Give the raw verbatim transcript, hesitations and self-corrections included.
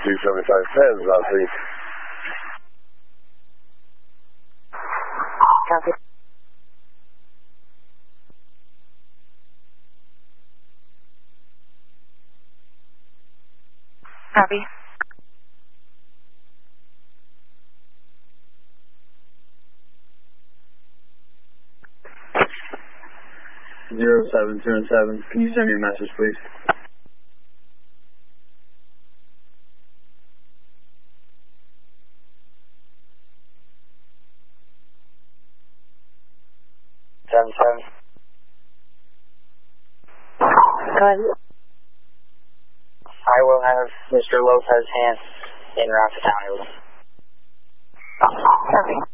two seventy-five ten, Southie. Copy. Copy. Zero seven two and seven. Can you send me a message, please? Seven seven. Go ahead. I will have Mister Lopez's hands en route to town. Copy.